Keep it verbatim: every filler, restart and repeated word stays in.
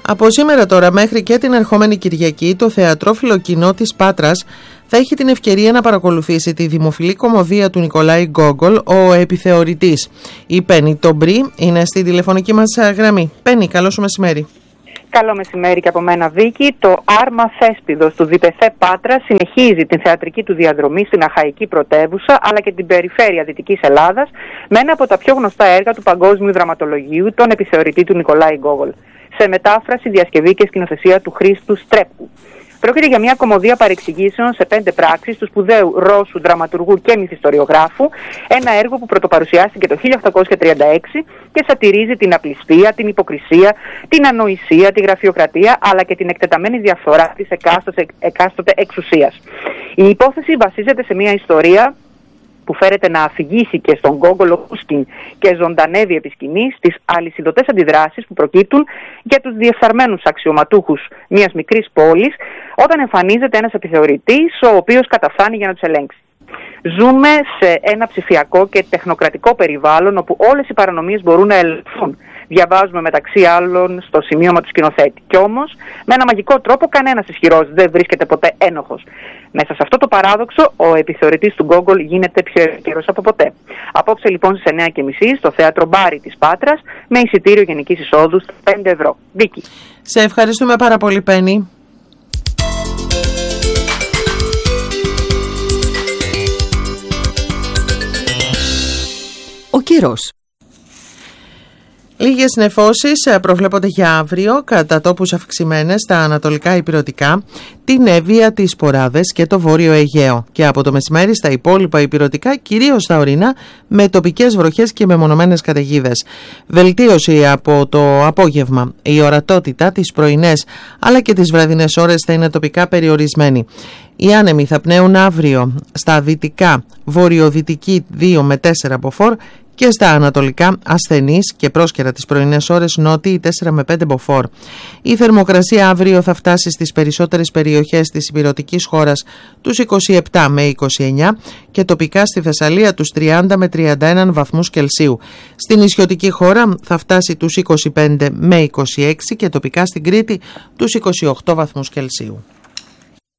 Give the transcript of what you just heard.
Από σήμερα τώρα μέχρι και την ερχόμενη Κυριακή, το θεατρόφιλο κοινό της Πάτρας θα έχει την ευκαιρία να παρακολουθήσει τη δημοφιλή κωμωδία του Νικολάη Γκόγκολ, ο Επιθεωρητής. Η Πέννη Τομπρί είναι στη τηλεφωνική μας γραμμή. Πέννη, καλό σου μεσημέρι. Καλό μεσημέρι και από μένα, Βίκη. Το Άρμα Θέσπιδος του ΔΠΘ Πάτρα συνεχίζει την θεατρική του διαδρομή στην Αχαϊκή πρωτεύουσα αλλά και την περιφέρεια Δυτικής Ελλάδας με ένα από τα πιο γνωστά έργα του παγκόσμιου δραματολογίου, τον Επιθεωρητή του Νικολάη Γκόγκολ. Σε μετάφραση, διασκευή και σκηνοθεσία του Χρήστου Στρέπκου. Πρόκειται για μια κωμωδία παρεξηγήσεων σε πέντε πράξεις του σπουδαίου Ρώσου δραματουργού και μυθιστοριογράφου, ένα έργο που πρωτοπαρουσιάστηκε το χίλια οκτακόσια τριάντα έξι και σατυρίζει την απληστία, την υποκρισία, την ανοησία, τη γραφειοκρατία αλλά και την εκτεταμένη διαφθορά της εκάστοτε, εκάστοτε εξουσίας. Η υπόθεση βασίζεται σε μια ιστορία που φέρεται να αφηγήσει και στον Γκόγκολ ο Πούσκιν και ζωντανεύει επί σκηνής τις αλυσιδωτές αντιδράσεις που προκύπτουν για τους διεφθαρμένους αξιωματούχους μιας μικρής πόλης όταν εμφανίζεται ένας επιθεωρητής ο οποίος καταφθάνει για να τους ελέγξει. Ζούμε σε ένα ψηφιακό και τεχνοκρατικό περιβάλλον όπου όλες οι παρανομίες μπορούν να ελεγχθούν. Διαβάζουμε μεταξύ άλλων στο σημείωμα του σκηνοθέτη. Κι όμως, με ένα μαγικό τρόπο, κανένας ισχυρός δεν βρίσκεται ποτέ ένοχος. Μέσα σε αυτό το παράδοξο, ο επιθεωρητής του Γκόγκολ γίνεται πιο επίκαιρος από ποτέ. Απόψε λοιπόν στις εννιά και μισή στο θέατρο Μπάρι της Πάτρας με εισιτήριο γενικής εισόδου πέντε ευρώ. Βίκη. Σε ευχαριστούμε πάρα πολύ, Πέννη. Ο καιρός. Λίγες νεφώσεις προβλέπονται για αύριο, κατά τόπους αυξημένες στα ανατολικά ηπειρωτικά, την Εύβοια, τις Ποράδες και το Βόρειο Αιγαίο. Και από το μεσημέρι στα υπόλοιπα ηπειρωτικά, κυρίως στα ορεινά, με τοπικές βροχές και μεμονωμένες καταιγίδες. Βελτίωση από το απόγευμα. Η ορατότητα τις πρωινές αλλά και τις βραδινές ώρες θα είναι τοπικά περιορισμένη. Οι άνεμοι θα πνέουν αύριο στα δυτικά, βορειοδυτική δύο με τέσσερα μποφόρ και στα ανατολικά ασθενείς και πρόσκαιρα τις πρωινές ώρες νότιοι τέσσερα με πέντε μποφόρ. Η θερμοκρασία αύριο θα φτάσει στις περισσότερες περιοχές της ηπειρωτικής χώρας τους είκοσι επτά με είκοσι εννιά και τοπικά στη Θεσσαλία τους τριάντα με τριάντα ένα βαθμούς Κελσίου. Στην νησιωτική χώρα θα φτάσει τους είκοσι πέντε με είκοσι έξι και τοπικά στην Κρήτη τους είκοσι οκτώ βαθμούς Κελσίου.